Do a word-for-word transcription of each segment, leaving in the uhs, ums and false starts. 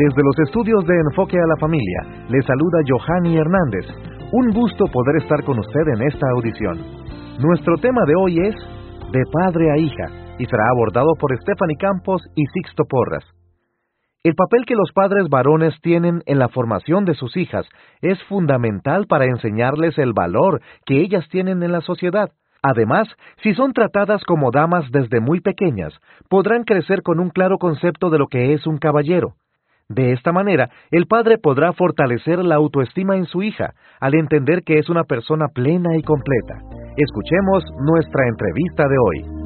Desde los estudios de Enfoque a la Familia, le saluda Johanny Hernández. Un gusto poder estar con usted en esta audición. Nuestro tema de hoy es De Padre a Hija, y será abordado por Stephanie Campos y Sixto Porras. El papel que los padres varones tienen en la formación de sus hijas es fundamental para enseñarles el valor que ellas tienen en la sociedad. Además, si son tratadas como damas desde muy pequeñas, podrán crecer con un claro concepto de lo que es un caballero. De esta manera, el padre podrá fortalecer la autoestima en su hija, al entender que es una persona plena y completa. Escuchemos nuestra entrevista de hoy.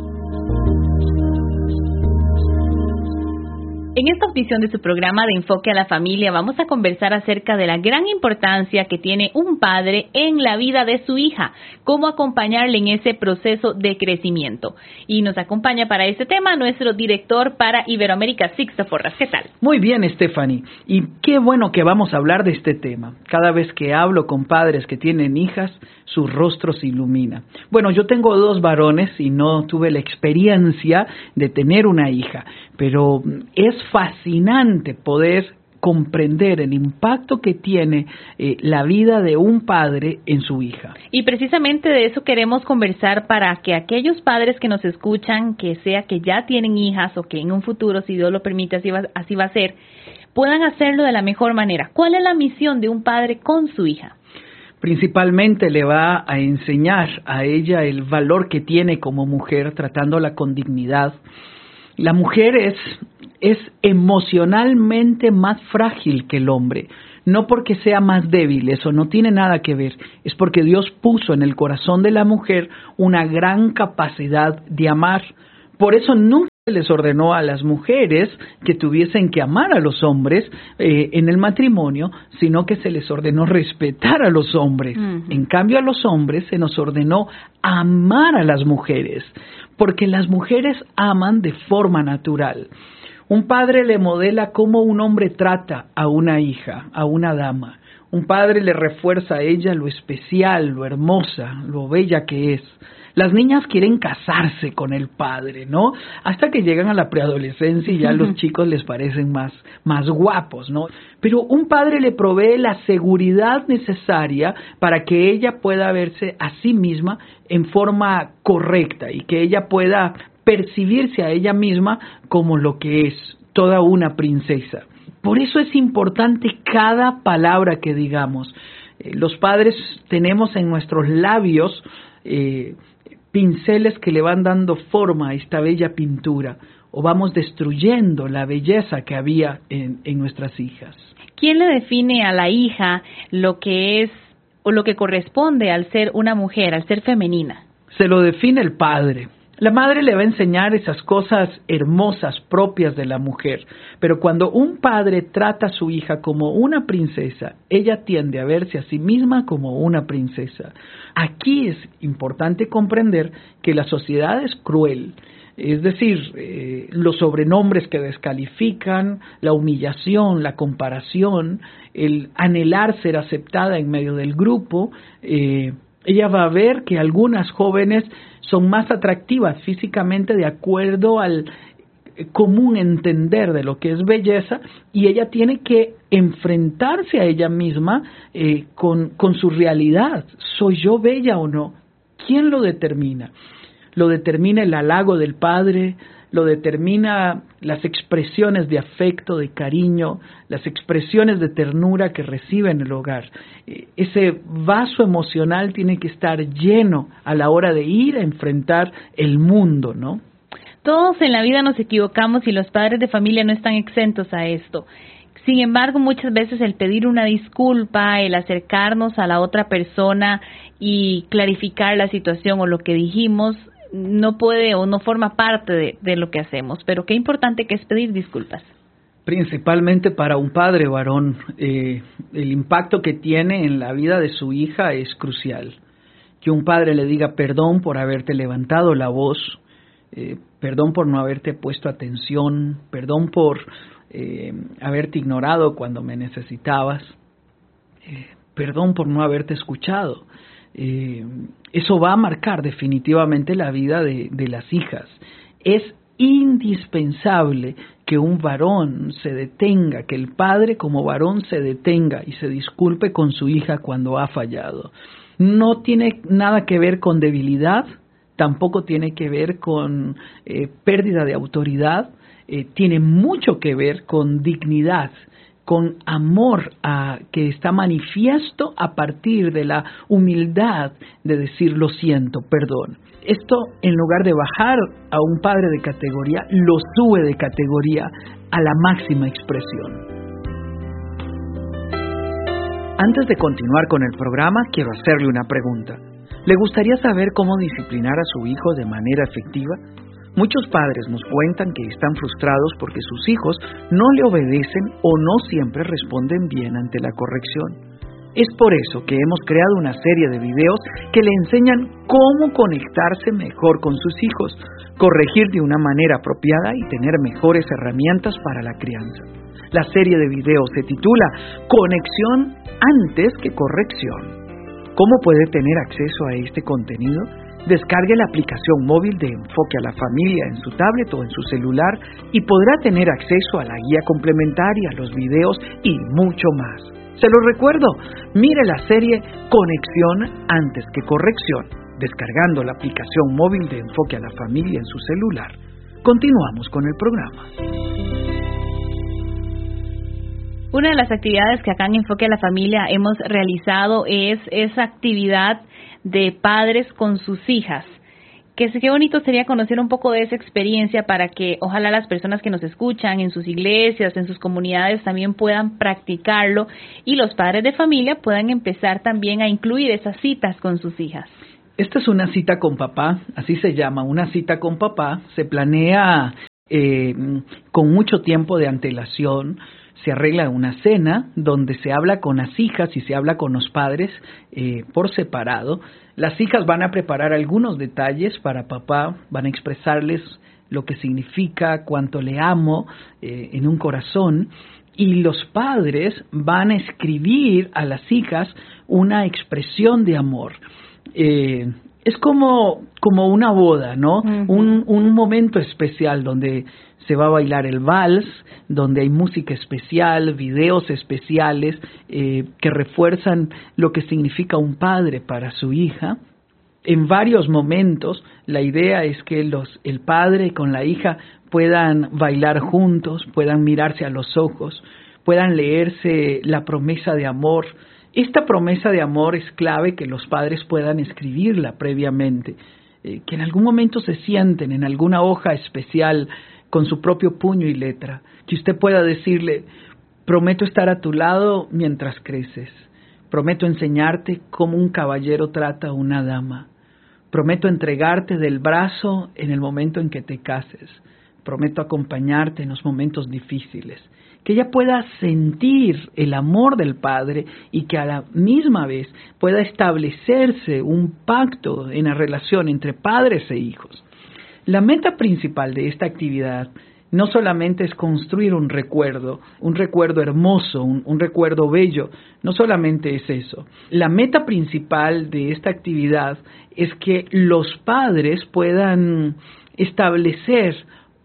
En esta audición de su programa de Enfoque a la Familia vamos a conversar acerca de la gran importancia que tiene un padre en la vida de su hija, cómo acompañarle en ese proceso de crecimiento. Y nos acompaña para este tema nuestro director para Iberoamérica, Sixto Porras. ¿Qué tal? Muy bien, Stephanie. Y qué bueno que vamos a hablar de este tema. Cada vez que hablo con padres que tienen hijas, su rostro se ilumina. Bueno, yo tengo dos varones y no tuve la experiencia de tener una hija, pero es fascinante poder comprender el impacto que tiene eh, la vida de un padre en su hija. Y precisamente de eso queremos conversar para que aquellos padres que nos escuchan, que sea que ya tienen hijas o que en un futuro, si Dios lo permite, así va, así va a ser, puedan hacerlo de la mejor manera. ¿Cuál es la misión de un padre con su hija? Principalmente le va a enseñar a ella el valor que tiene como mujer, tratándola con dignidad. La mujer es, es emocionalmente más frágil que el hombre, no porque sea más débil, eso no tiene nada que ver, es porque Dios puso en el corazón de la mujer una gran capacidad de amar. Por eso nunca les ordenó a las mujeres que tuviesen que amar a los hombres eh, en el matrimonio, sino que se les ordenó respetar a los hombres. Uh-huh. En cambio, a los hombres se nos ordenó amar a las mujeres, porque las mujeres aman de forma natural. Un padre le modela cómo un hombre trata a una hija, a una dama. Un padre le refuerza a ella lo especial, lo hermosa, lo bella que es. Las niñas quieren casarse con el padre, ¿no? Hasta que llegan a la preadolescencia y ya los chicos les parecen más, más guapos, ¿no? Pero un padre le provee la seguridad necesaria para que ella pueda verse a sí misma en forma correcta y que ella pueda percibirse a ella misma como lo que es, toda una princesa. Por eso es importante cada palabra que digamos. Eh, los padres tenemos en nuestros labios eh, pinceles que le van dando forma a esta bella pintura, o vamos destruyendo la belleza que había en, en nuestras hijas. ¿Quién le define a la hija lo que es o lo que corresponde al ser una mujer, al ser femenina? Se lo define el padre. La madre le va a enseñar esas cosas hermosas propias de la mujer, pero cuando un padre trata a su hija como una princesa, ella tiende a verse a sí misma como una princesa. Aquí es importante comprender que la sociedad es cruel, es decir, eh, los sobrenombres que descalifican, la humillación, la comparación, el anhelar ser aceptada en medio del grupo. eh, ella va a ver que algunas jóvenes son más atractivas físicamente de acuerdo al común entender de lo que es belleza, y ella tiene que enfrentarse a ella misma eh, con, con su realidad. ¿Soy yo bella o no? ¿Quién lo determina? Lo determina el halago del padre, lo determina las expresiones de afecto, de cariño, las expresiones de ternura que recibe en el hogar. Ese vaso emocional tiene que estar lleno a la hora de ir a enfrentar el mundo, ¿no? Todos en la vida nos equivocamos y los padres de familia no están exentos a esto. Sin embargo, muchas veces el pedir una disculpa, el acercarnos a la otra persona y clarificar la situación o lo que dijimos, no puede o no forma parte de, de lo que hacemos. Pero qué importante que es pedir disculpas. Principalmente para un padre varón, eh, el impacto que tiene en la vida de su hija es crucial. Que un padre le diga perdón por haberte levantado la voz, eh, perdón por no haberte puesto atención, perdón por eh, haberte ignorado cuando me necesitabas, eh, perdón por no haberte escuchado. Eh, eso va a marcar definitivamente la vida de, de las hijas. Es indispensable que un varón se detenga, que el padre como varón se detenga y se disculpe con su hija cuando ha fallado. No tiene nada que ver con debilidad, tampoco tiene que ver con eh, pérdida de autoridad, eh, tiene mucho que ver con dignidad, con amor a, que está manifiesto a partir de la humildad de decir lo siento, perdón. Esto, en lugar de bajar a un padre de categoría, lo sube de categoría a la máxima expresión. Antes de continuar con el programa, quiero hacerle una pregunta. ¿Le gustaría saber cómo disciplinar a su hijo de manera efectiva? Muchos padres nos cuentan que están frustrados porque sus hijos no le obedecen o no siempre responden bien ante la corrección. Es por eso que hemos creado una serie de videos que le enseñan cómo conectarse mejor con sus hijos, corregir de una manera apropiada y tener mejores herramientas para la crianza. La serie de videos se titula Conexión antes que corrección. ¿Cómo puede tener acceso a este contenido? Descargue la aplicación móvil de Enfoque a la Familia en su tablet o en su celular y podrá tener acceso a la guía complementaria, los videos y mucho más. Se lo recuerdo, mire la serie Conexión antes que corrección, descargando la aplicación móvil de Enfoque a la Familia en su celular. Continuamos con el programa. Una de las actividades que acá en Enfoque a la Familia hemos realizado es esa actividad de padres con sus hijas. Que qué bonito sería conocer un poco de esa experiencia para que ojalá las personas que nos escuchan en sus iglesias, en sus comunidades también puedan practicarlo y los padres de familia puedan empezar también a incluir esas citas con sus hijas. Esta es una cita con papá, así se llama, una cita con papá. Se planea eh, con mucho tiempo de antelación. Se arregla una cena donde se habla con las hijas y se habla con los padres eh, por separado. Las hijas van a preparar algunos detalles para papá, van a expresarles lo que significa, cuánto le amo eh, en un corazón, y los padres van a escribir a las hijas una expresión de amor. Eh, es como, como una boda, ¿no? Uh-huh. Un, un momento especial donde se va a bailar el vals, donde hay música especial, videos especiales eh, que refuerzan lo que significa un padre para su hija. En varios momentos, la idea es que los, el padre con la hija puedan bailar juntos, puedan mirarse a los ojos, puedan leerse la promesa de amor. Esta promesa de amor es clave que los padres puedan escribirla previamente, eh, que en algún momento se sienten en alguna hoja especial con su propio puño y letra, que usted pueda decirle, prometo estar a tu lado mientras creces, prometo enseñarte cómo un caballero trata a una dama, prometo entregarte del brazo en el momento en que te cases, prometo acompañarte en los momentos difíciles, que ella pueda sentir el amor del padre y que a la misma vez pueda establecerse un pacto en la relación entre padres e hijos. La meta principal de esta actividad no solamente es construir un recuerdo, un recuerdo hermoso, un, un recuerdo bello, no solamente es eso. La meta principal de esta actividad es que los padres puedan establecer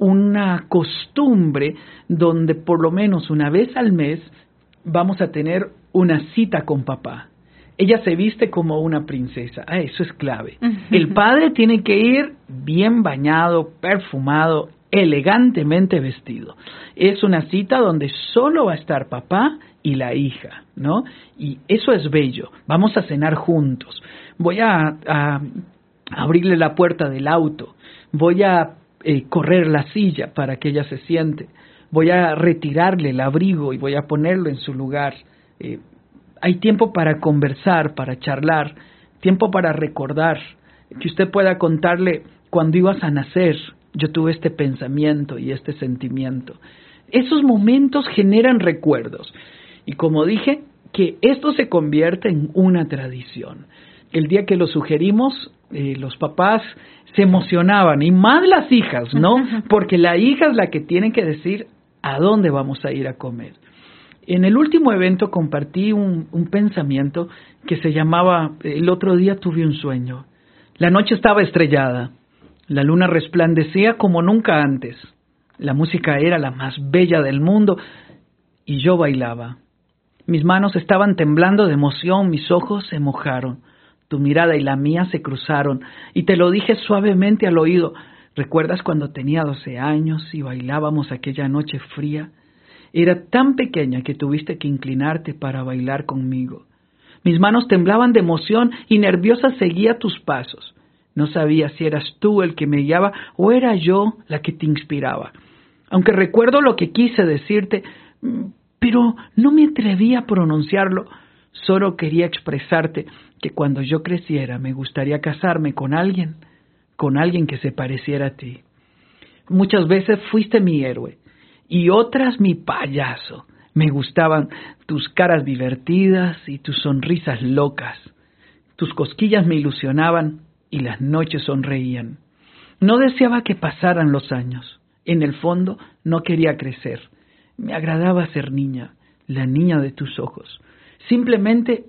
una costumbre donde por lo menos una vez al mes vamos a tener una cita con papá. Ella se viste como una princesa. Ah, eso es clave. Uh-huh. El padre tiene que ir bien bañado, perfumado, elegantemente vestido. Es una cita donde solo va a estar papá y la hija, ¿no? Y eso es bello. Vamos a cenar juntos. Voy a, a abrirle la puerta del auto. Voy a eh, correr la silla para que ella se siente. Voy a retirarle el abrigo y voy a ponerlo en su lugar. Eh, Hay tiempo para conversar, para charlar, tiempo para recordar, que usted pueda contarle cuando ibas a nacer, yo tuve este pensamiento y este sentimiento. Esos momentos generan recuerdos. Y como dije, que esto se convierte en una tradición. El día que lo sugerimos, eh, los papás se emocionaban, y más las hijas, ¿no? Porque la hija es la que tiene que decir a dónde vamos a ir a comer. En el último evento compartí un, un pensamiento que se llamaba, el otro día tuve un sueño. La noche estaba estrellada, La luna resplandecía como nunca antes. La música era la más bella del mundo y yo bailaba. Mis manos estaban temblando de emoción, mis ojos se mojaron. Tu mirada y la mía se cruzaron y te lo dije suavemente al oído. ¿Recuerdas cuando tenía doce años y bailábamos aquella noche fría? Era tan pequeña que tuviste que inclinarte para bailar conmigo. Mis manos temblaban de emoción y nerviosa seguía tus pasos. No sabía si eras tú el que me guiaba o era yo la que te inspiraba. Aunque recuerdo lo que quise decirte, pero no me atreví a pronunciarlo. Solo quería expresarte que cuando yo creciera me gustaría casarme con alguien, con alguien que se pareciera a ti. Muchas veces fuiste mi héroe y otras mi payaso. Me gustaban tus caras divertidas y tus sonrisas locas. Tus cosquillas me ilusionaban y las noches sonreían. No deseaba que pasaran los años. En el fondo no quería crecer. Me agradaba ser niña, la niña de tus ojos. Simplemente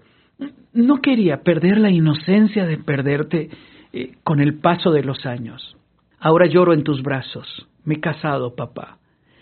no quería perder la inocencia de perderte eh, con el paso de los años. Ahora lloro en tus brazos. Me he casado, papá.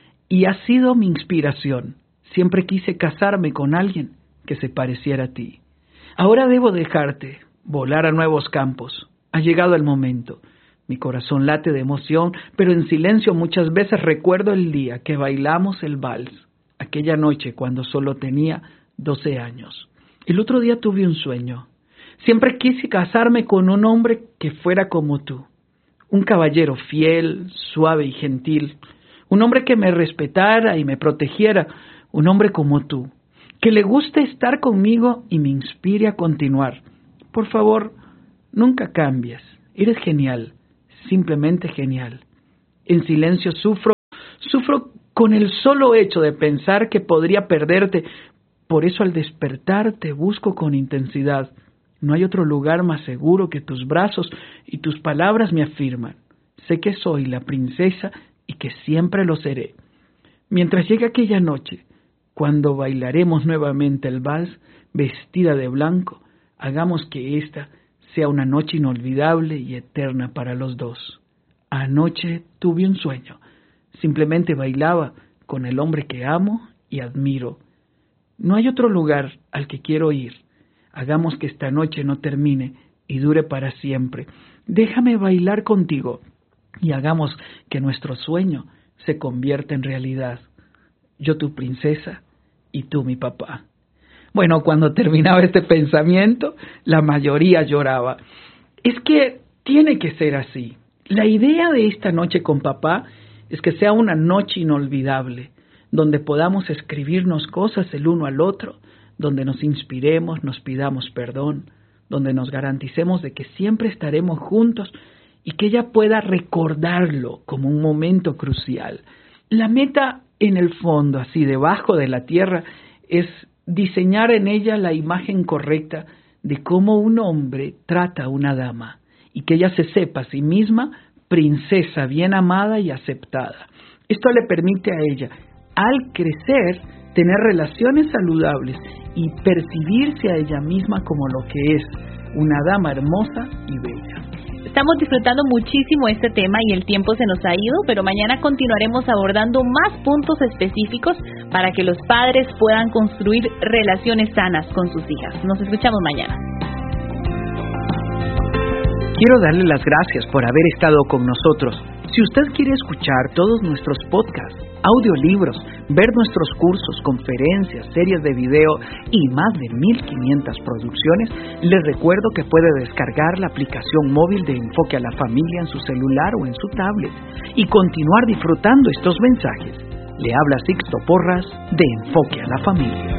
Y has sido mi inspiración. Siempre quise casarme con alguien que se pareciera a ti. Ahora debo dejarte, volar a nuevos campos. Ha llegado el momento. Mi corazón late de emoción, pero en silencio muchas veces recuerdo el día que bailamos el vals. Aquella noche cuando solo tenía doce años. El otro día tuve un sueño. Siempre quise casarme con un hombre que fuera como tú. Un caballero fiel, suave y gentil. Un hombre que me respetara y me protegiera. Un hombre como tú. Que le guste estar conmigo y me inspire a continuar. Por favor, nunca cambies. Eres genial. Simplemente genial. En silencio sufro. Sufro con el solo hecho de pensar que podría perderte. Por eso al despertar te busco con intensidad. No hay otro lugar más seguro que tus brazos y tus palabras me afirman. Sé que soy la princesa y que siempre lo seré. Mientras llegue aquella noche, cuando bailaremos nuevamente el vals, vestida de blanco, hagamos que esta sea una noche inolvidable y eterna para los dos. Anoche tuve un sueño. Simplemente bailaba con el hombre que amo y admiro. No hay otro lugar al que quiero ir. Hagamos que esta noche no termine y dure para siempre. Déjame bailar contigo y hagamos que nuestro sueño se convierta en realidad. Yo tu princesa y tú mi papá. Bueno, cuando terminaba este pensamiento, la mayoría lloraba. Es que tiene que ser así. La idea de esta noche con papá es que sea una noche inolvidable, donde podamos escribirnos cosas el uno al otro, donde nos inspiremos, nos pidamos perdón, donde nos garanticemos de que siempre estaremos juntos y que ella pueda recordarlo como un momento crucial. La meta en el fondo, así debajo de la tierra, es diseñar en ella la imagen correcta de cómo un hombre trata a una dama y que ella se sepa a sí misma princesa bien amada y aceptada. Esto le permite a ella, al crecer, tener relaciones saludables y percibirse a ella misma como lo que es, una dama hermosa y bella. Estamos disfrutando muchísimo este tema y el tiempo se nos ha ido, pero mañana continuaremos abordando más puntos específicos para que los padres puedan construir relaciones sanas con sus hijas. Nos escuchamos mañana. Quiero darle las gracias por haber estado con nosotros. Si usted quiere escuchar todos nuestros podcasts, audiolibros, ver nuestros cursos, conferencias, series de video y más de mil quinientas producciones, les recuerdo que puede descargar la aplicación móvil de Enfoque a la Familia en su celular o en su tablet y continuar disfrutando estos mensajes. Le habla Sixto Porras de Enfoque a la Familia.